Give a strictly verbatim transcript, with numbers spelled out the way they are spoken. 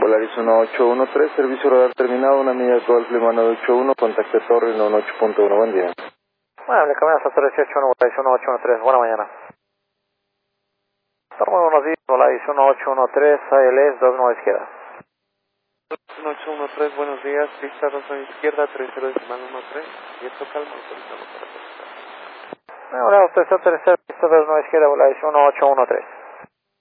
Volaris uno ocho uno tres, servicio radar terminado, una milla Golf Lima nueve ocho uno, contacto Torre uno ocho punto uno, buen día. Bueno, le cambiamos a Torre dieciocho uno, Volaris uno ocho uno tres, buena mañana. Torre buenos días, Volaris uno ocho uno tres, A L S dos nueve izquierda. uno ocho uno tres, buenos días, pista dos nueve izquierda, tres cero decimal uno tres, y esto calma, autorizamos para aterrizar. Bueno, usted está tercero, pista dos nueve izquierda, Volaris uno ocho uno tres.